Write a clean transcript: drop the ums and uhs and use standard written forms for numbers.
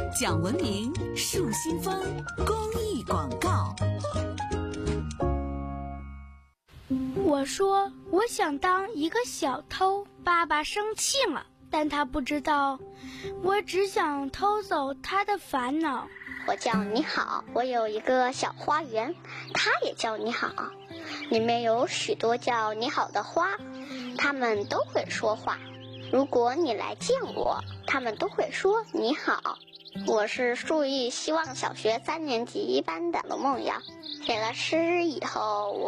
讲文明树新风公益广告。 我说我想当一个小偷，爸爸生气了，但他不知道我只想偷走他的烦恼。 我叫你好，我有一个小花园，它也叫你好，里面有许多叫你好的花，它们都会说话。如果你来见我，它们都会说你好。我是树艺希望小学3年级1班的罗梦瑶。写了诗以后，